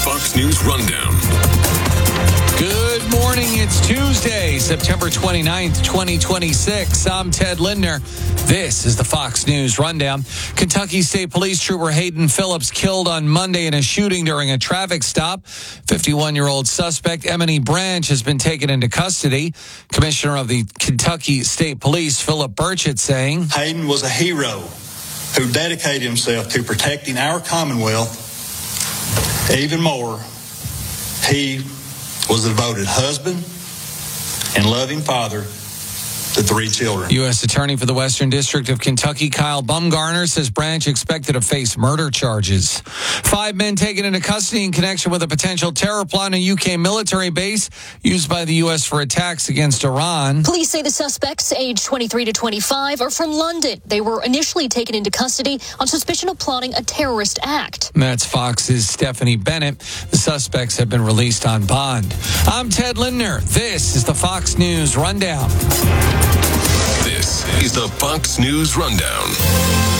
Fox News Rundown. Good morning. It's Tuesday, September 29th, 2026. I'm Ted Lindner. This is the Fox News Rundown. Kentucky State Police Trooper Hayden Phillips killed on Monday in a shooting during a traffic stop. 51-year-old suspect Emily Branch has been taken into custody. Commissioner of the Kentucky State Police, Philip Burchett, saying, Hayden was a hero who dedicated himself to protecting our Commonwealth. Even more, he was a devoted husband and loving father to 3 children. U.S. Attorney for the Western District of Kentucky, Kyle Bumgarner, says Branch expected to face murder charges. 5 men taken into custody in connection with a potential terror plot on a UK military base used by the U.S. for attacks against Iran. Police say the suspects, aged 23 to 25, are from London. They were initially taken into custody on suspicion of plotting a terrorist act. That's Fox's Stephanie Bennett. The suspects have been released on bond. I'm Ted Lindner. This is the Fox News Rundown. This is the Fox News Rundown.